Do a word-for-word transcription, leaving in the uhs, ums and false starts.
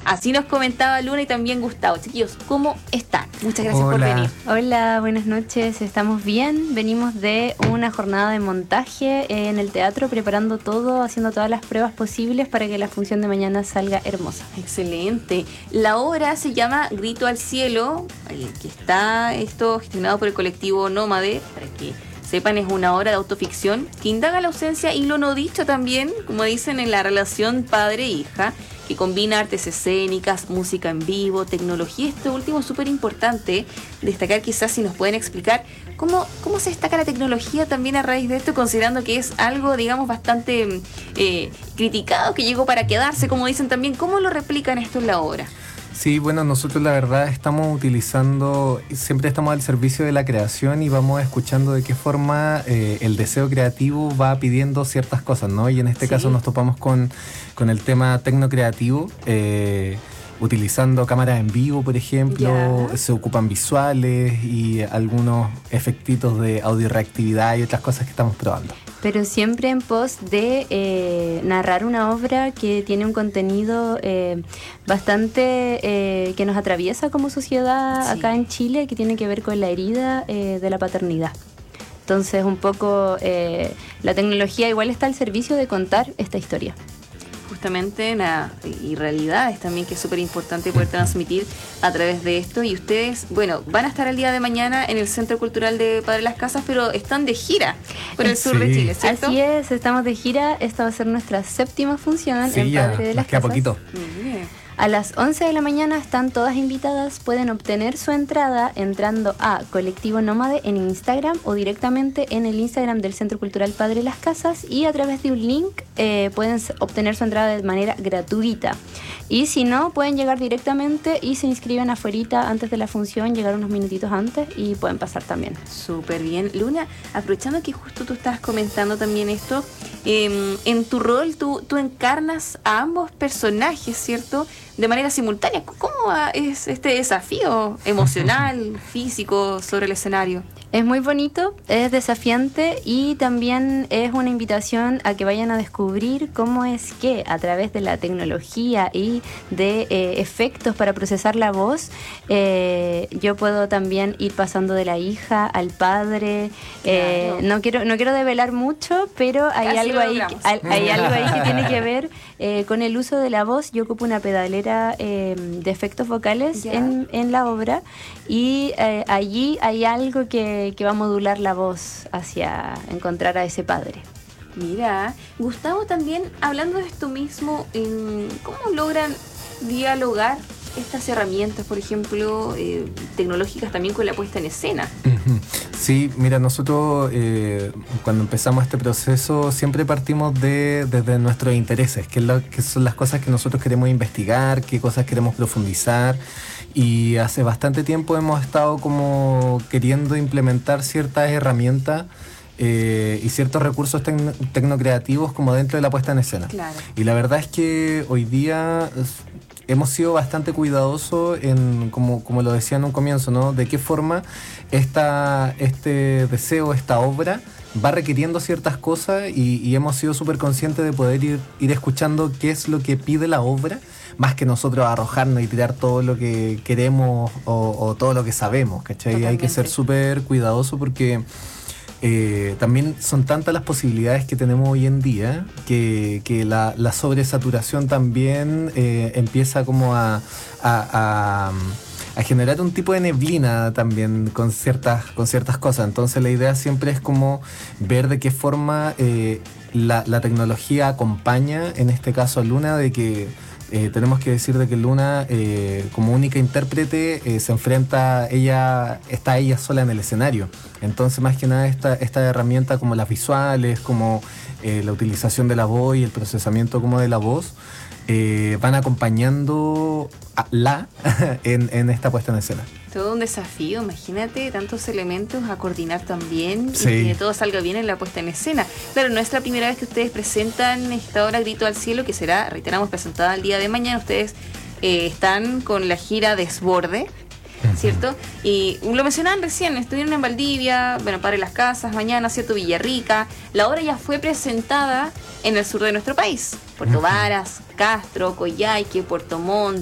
Así nos comentaba Luna y también Gustavo. Chiquillos, ¿cómo están? Muchas gracias Hola. por venir. Hola, buenas noches, estamos bien. Venimos de una jornada de montaje en el teatro, preparando todo, haciendo todas las pruebas posibles para que la función de mañana salga hermosa. Excelente. La obra se llama Grito al Cielo, eh, que está esto gestionado por el colectivo Nómade, para que sepan, es una obra de autoficción que indaga la ausencia y lo no dicho también, como dicen, en la relación padre-hija, que combina artes escénicas, música en vivo, tecnología. Esto último es súper importante destacar, quizás si nos pueden explicar cómo, cómo se destaca la tecnología también a raíz de esto, considerando que es algo, digamos, bastante eh, criticado, que llegó para quedarse, como dicen también. ¿Cómo lo replican esto en la obra? Sí, bueno, nosotros la verdad estamos utilizando, siempre estamos al servicio de la creación y vamos escuchando de qué forma eh, el deseo creativo va pidiendo ciertas cosas, ¿no? Y en este Sí. caso nos topamos con, con el tema tecnocreativo, eh, utilizando cámaras en vivo, por ejemplo, Ya. se ocupan visuales y algunos efectitos de audio reactividad y otras cosas que estamos probando. Pero siempre en pos de eh, narrar una obra que tiene un contenido eh, bastante eh, que nos atraviesa como sociedad Sí. acá en Chile, que tiene que ver con la herida eh, de la paternidad. Entonces, un poco eh, la tecnología igual está al servicio de contar esta historia. Justamente, nada, y realidades también, que es súper importante poder transmitir a través de esto. Y ustedes, bueno, van a estar el día de mañana en el Centro Cultural de Padre Las Casas, pero están de gira por el Sí. sur de Chile, ¿cierto? Así es, estamos de gira. Esta va a ser nuestra séptima función Sí, en ya, Padre de nos las queda Casas. poquito. Muy bien. A las once de la mañana están todas invitadas. Pueden obtener su entrada entrando a Colectivo Nómade en Instagram o directamente en el Instagram del Centro Cultural Padre Las Casas, y a través de un link eh, pueden s- obtener su entrada de manera gratuita. Y si no, pueden llegar directamente y se inscriben afuerita antes de la función, llegar unos minutitos antes y pueden pasar también. Súper bien. Luna, aprovechando que justo tú estabas comentando también esto, eh, en tu rol tú, tú encarnas a ambos personajes, ¿cierto? De manera simultánea. ¿Cómo va- es este desafío emocional, físico sobre el escenario? Es muy bonito, es desafiante y también es una invitación a que vayan a descubrir cómo es que a través de la tecnología y de eh, efectos para procesar la voz, eh, yo puedo también ir pasando de la hija al padre. Eh, Claro. no quiero no quiero develar mucho, pero hay Casi algo lo ahí, logramos. hay, hay algo ahí que tiene que ver eh, con el uso de la voz. Yo ocupo una pedalera eh, de efectos vocales Ya. en, en la obra, y eh, allí hay algo que, que va a modular la voz hacia encontrar a ese padre. Mira, Gustavo, también hablando de esto mismo, en ¿cómo logran dialogar estas herramientas, por ejemplo, eh, tecnológicas también con la puesta en escena? Ujú. Sí, mira, nosotros eh, cuando empezamos este proceso siempre partimos de, desde nuestros intereses, que, es lo, que son las cosas que nosotros queremos investigar, qué cosas queremos profundizar, y hace bastante tiempo hemos estado como queriendo implementar ciertas herramientas eh, y ciertos recursos tecno- tecnocreativos como dentro de la puesta en escena. Claro. Y la verdad es que hoy día es- hemos sido bastante cuidadosos en, como, como lo decía en un comienzo, ¿no? De qué forma esta, este deseo, esta obra va requiriendo ciertas cosas, y, y hemos sido súper conscientes de poder ir, ir escuchando qué es lo que pide la obra, más que nosotros arrojarnos y tirar todo lo que queremos o, o todo lo que sabemos, ¿cachai? Hay que Totalmente. ser súper cuidadoso porque eh, también son tantas las posibilidades que tenemos hoy en día que, que la, la sobresaturación también eh, empieza como a, a, a, a generar un tipo de neblina también con ciertas, con ciertas cosas. Entonces la idea siempre es como ver de qué forma eh, la, la tecnología acompaña, en este caso a Luna, de que Eh, tenemos que decir de que Luna, eh, como única intérprete, eh, se enfrenta, ella está ella sola en el escenario. Entonces, más que nada, esta, esta herramienta como las visuales, como eh, la utilización de la voz y el procesamiento como de la voz, eh, van acompañando a la en, en esta puesta en escena. Todo un desafío, imagínate, tantos elementos a coordinar también, Sí. y que todo salga bien en la puesta en escena. Claro, no es la primera vez que ustedes presentan esta obra Grito al Cielo, que será, reiteramos, presentada el día de mañana. Ustedes eh, están con la gira Desborde, ¿cierto? Y lo mencionaban recién, estuvieron en Valdivia, bueno, Padre Las Casas, mañana, ¿cierto? Villarrica. La obra ya fue presentada en el sur de nuestro país, Puerto Varas, Castro, Coyhaique, Puerto Montt,